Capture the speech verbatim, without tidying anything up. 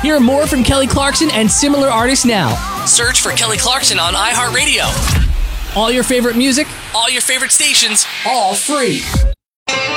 Hear more from Kelly Clarkson and similar artists now. Search for Kelly Clarkson on iHeartRadio. All your favorite music, all your favorite stations, all free.